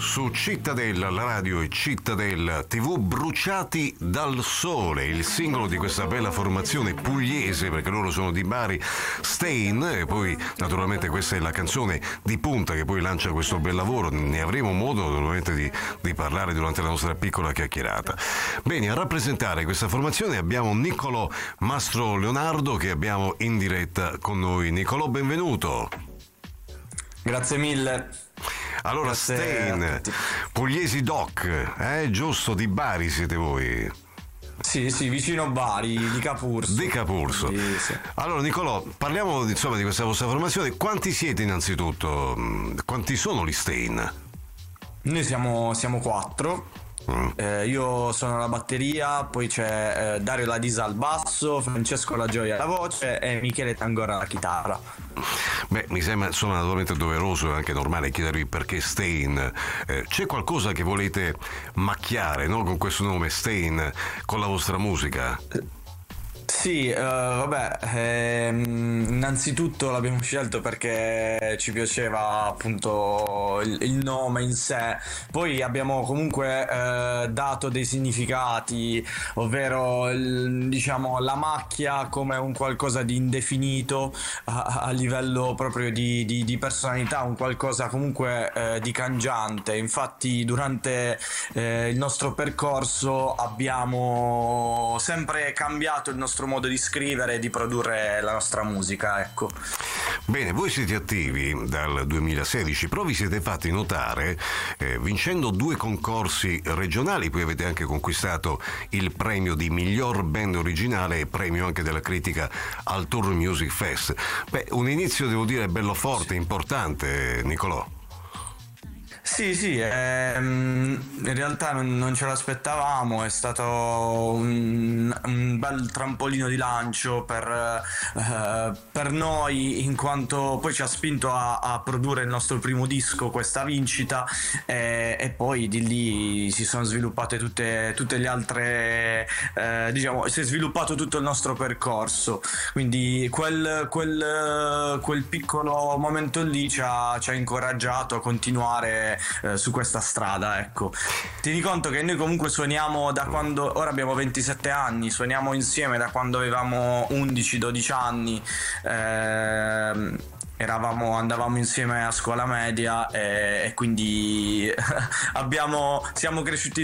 su Cittadella, la radio e Cittadella TV, Bruciati dal sole, il singolo di questa bella formazione pugliese, perché loro sono di Bari, Stain, e poi naturalmente questa è la canzone di punta che poi lancia questo bel lavoro. Ne avremo modo naturalmente di parlare durante la nostra piccola chiacchierata. Bene, a rappresentare questa formazione abbiamo Niccolò Mastro Leonardo, che abbiamo in diretta con noi. Niccolò, benvenuto. Grazie mille. Allora, Grazie Stain, pugliesi doc, giusto, di Bari siete voi? Sì, vicino Bari, di Capurso. Di Capurso. Sì. Allora, Niccolò, parliamo insomma di questa vostra formazione. Quanti siete innanzitutto? Quanti sono gli Stain? Noi siamo 4. Io sono alla batteria, poi c'è Dario Ladisa al basso, Francesco La Gioia alla voce e Michele Tangora alla chitarra. Beh, mi sembra insomma naturalmente doveroso e anche normale chiedervi perché Stain. C'è qualcosa che volete macchiare, no? Con questo nome Stain, con la vostra musica? Sì, innanzitutto l'abbiamo scelto perché ci piaceva appunto il nome in sé, poi abbiamo comunque dato dei significati, ovvero diciamo la macchia come un qualcosa di indefinito a livello proprio di personalità, un qualcosa comunque di cangiante. Infatti durante il nostro percorso abbiamo sempre cambiato il nostro modo di scrivere e di produrre la nostra musica, ecco. Bene, voi siete attivi dal 2016, però vi siete fatti notare vincendo 2 concorsi regionali, poi avete anche conquistato il premio di miglior band originale e premio anche della critica al Tour Music Fest. Beh, un inizio devo dire bello forte, importante, Niccolò. Sì, in realtà non ce l'aspettavamo, è stato un bel trampolino di lancio per noi, in quanto poi ci ha spinto a produrre il nostro primo disco, questa vincita, e poi di lì si sono sviluppate tutte le altre, diciamo, si è sviluppato tutto il nostro percorso, quindi quel piccolo momento lì ci ha incoraggiato a continuare su questa strada, ecco. Tieni conto che noi comunque suoniamo da quando, ora abbiamo 27 anni, suoniamo insieme da quando avevamo 11-12 anni, andavamo insieme a scuola media e quindi siamo cresciuti